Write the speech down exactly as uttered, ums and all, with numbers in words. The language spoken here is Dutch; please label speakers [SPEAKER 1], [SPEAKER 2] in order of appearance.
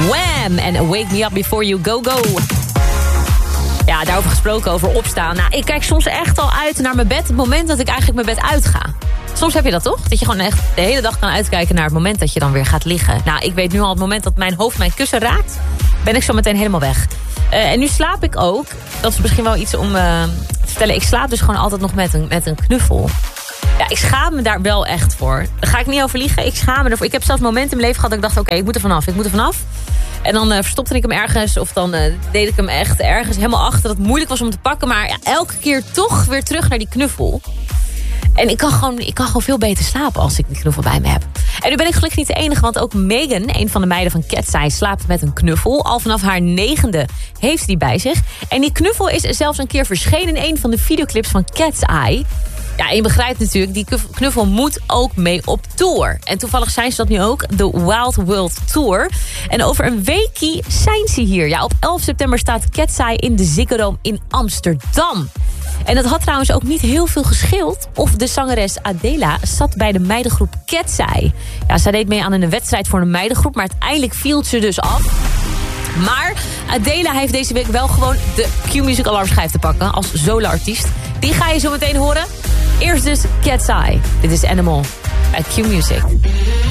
[SPEAKER 1] Wham! En Wake Me Up Before You Go Go. Ja, daarover gesproken, over opstaan. Nou, ik kijk soms echt al uit naar mijn bed... het moment dat ik eigenlijk mijn bed uitga. Soms heb je dat toch? Dat je gewoon echt de hele dag kan uitkijken naar het moment dat je dan weer gaat liggen. Nou, ik weet nu al het moment dat mijn hoofd mijn kussen raakt... ben ik zo meteen helemaal weg. Uh, en nu slaap ik ook. Dat is misschien wel iets om uh, te vertellen. Ik slaap dus gewoon altijd nog met een, met een knuffel. Ja, ik schaam me daar wel echt voor. Daar ga ik niet over liegen. Ik schaam me ervoor. Ik heb zelfs momenten in mijn leven gehad dat ik dacht... oké, okay, ik moet er vanaf, ik moet er vanaf. En dan uh, verstopte ik hem ergens. Of dan uh, deed ik hem echt ergens helemaal achter. Dat het moeilijk was om te pakken. Maar ja, elke keer toch weer terug naar die knuffel. En ik kan, gewoon, ik kan gewoon veel beter slapen als ik die knuffel bij me heb. En nu ben ik gelukkig niet de enige, want ook Megan, een van de meiden van Cat's Eye, slaapt met een knuffel. Al vanaf haar negende heeft ze die bij zich. En die knuffel is zelfs een keer verschenen in een van de videoclips van Cat's Eye. Ja, en je begrijpt natuurlijk, die knuffel moet ook mee op tour. En toevallig zijn ze dat nu ook, de Wild World Tour. En over een weekie zijn ze hier. Ja, op elf september staat Cat's Eye in de Ziggo Dome in Amsterdam. En dat had trouwens ook niet heel veel gescheeld of de zangeres Adela zat bij de meidengroep Cat's Eye. Ja, zij deed mee aan een wedstrijd voor een meidengroep, maar uiteindelijk viel ze dus af. Maar Adela heeft deze week wel gewoon de Q-Music alarmschijf te pakken als solo-artiest. Die ga je zo meteen horen. Eerst dus Cat's Eye. Dit is Animal bij Q-Music.